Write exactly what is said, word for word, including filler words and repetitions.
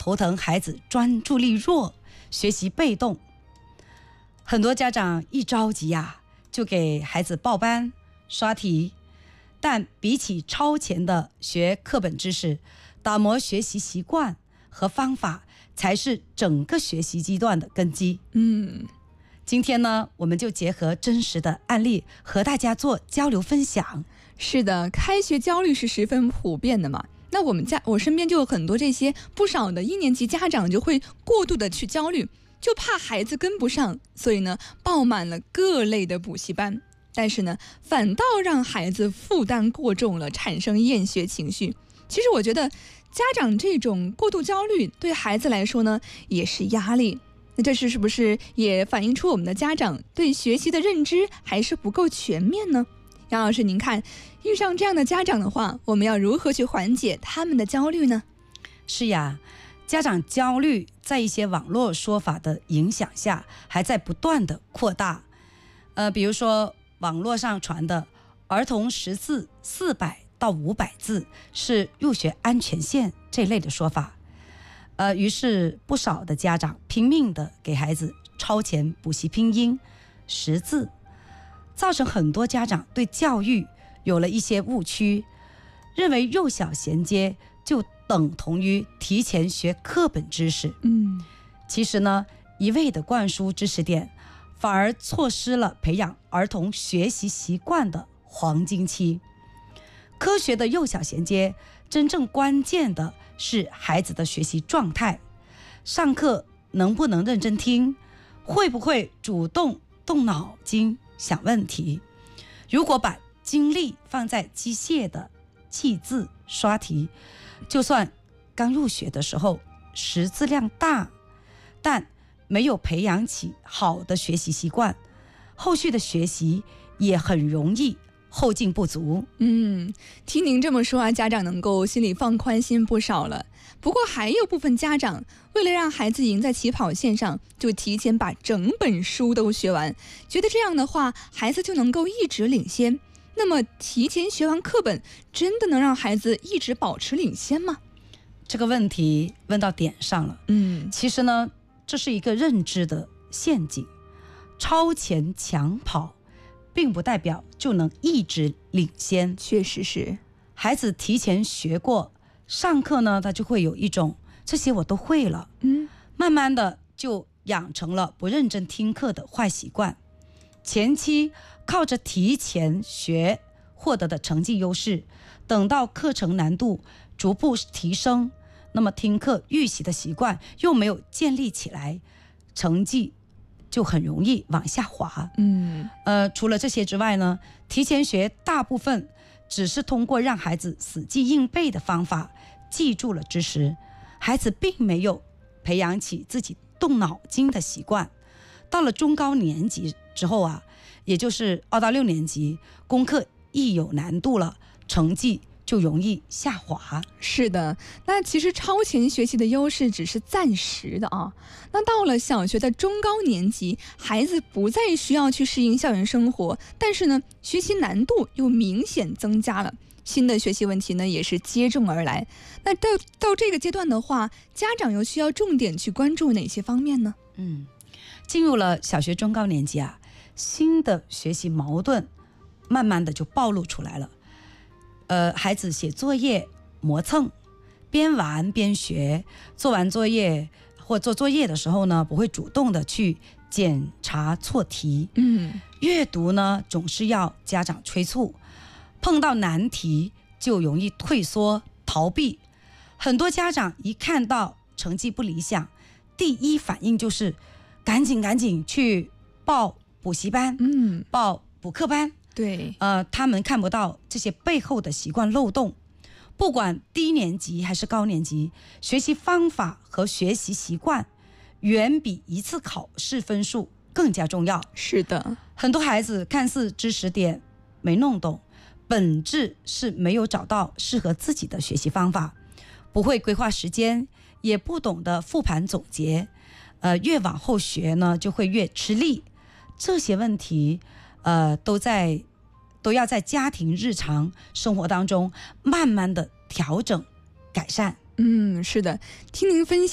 头疼孩子专注力弱，学习被动。很多家长一着急呀、啊，就给孩子报班刷题，但比起超前的学课本知识，打磨学习习惯和方法才是整个学习阶段的根基。 嗯， 今天呢，我们就结合真实的案例和大家做交流分享。 是的，开学焦虑是十分普遍的嘛。那我们家我身边就有很多这些不少的一年级家长就会过度的去焦虑，就怕孩子跟不上，所以呢报满了各类的补习班，但是呢反倒让孩子负担过重了，产生厌学情绪。其实我觉得家长这种过度焦虑对孩子来说呢也是压力，那这是是不是也反映出我们的家长对学习的认知还是不够全面呢？杨老师，您看遇上这样的家长的话，我们要如何去缓解他们的焦虑呢？ 是呀，家长焦虑在一些网络说法的影响下还在不断的扩大。呃，比如说网络上传的儿童识字四百到五百字是入学安全线这类的说法，呃，于是不少的家长拼命的给孩子超前补习拼音识字，造成很多家长对教育有了一些误区，认为幼小衔接就等同于提前学课本知识。 嗯， 其实呢，一味的灌输知识点，反而错失了培养儿童学习习惯的黄金期。科学的幼小衔接，真正关键的是孩子的学习状态，上课能不能认真听，会不会主动动脑筋想问题。如果把精力放在机械的记字刷题，就算刚入学的时候识字量大，但没有培养起好的学习习惯，后续的学习也很容易后劲不足。 嗯，听您这么说啊，家长能够心里放宽心不少了。不过还有部分家长为了让孩子赢在起跑线上，就提前把整本书都学完，觉得这样的话孩子就能够一直领先。那么提前学完课本真的能让孩子一直保持领先吗？ 这个问题问到点上了。 嗯， 其实呢，这是一个认知的陷阱。超前抢跑并不代表就能一直领先。 确实是， 孩子提前学过，上课呢他就会有一种这些我都会了， 嗯， 慢慢的就养成了不认真听课的坏习惯。前期靠着提前学获得的成绩优势，等到课程难度逐步提升，那么听课预习的习惯又没有建立起来，成绩就很容易往下滑。 嗯， 呃，除了这些之外呢，提前学大部分只是通过让孩子死记硬背的方法记住了知识，孩子并没有培养起自己动脑筋的习惯。到了中高年级之后啊，也就是二到六年级，功课一有难度了，成绩就容易下滑。 是的，那其实超前学习的优势只是暂时的啊。那到了小学的中高年级，孩子不再需要去适应校园生活，但是呢，学习难度又明显增加了，新的学习问题呢也是接踵而来。那到到这个阶段的话，家长又需要重点去关注哪些方面呢？ 嗯，进入了小学中高年级啊，新的学习矛盾慢慢的就暴露出来了。呃，孩子写作业磨蹭，边玩边学，做完作业或做作业的时候呢，不会主动的去检查错题。 嗯， 阅读呢，总是要家长催促，碰到难题就容易退缩逃避。很多家长一看到成绩不理想，第一反应就是赶紧赶紧去报补习班， 嗯， 报补课班。 对， 呃，他们看不到这些背后的习惯漏洞。不管低年级还是高年级，学习方法和学习习惯远比一次考试分数更加重要。 是的， 很多孩子看似知识点没弄懂，本质是没有找到适合自己的学习方法，不会规划时间，也不懂得复盘总结。呃，越往后学呢，就会越吃力。这些问题呃，都在都要在家庭日常生活当中慢慢的调整改善。 嗯，是的，听您分析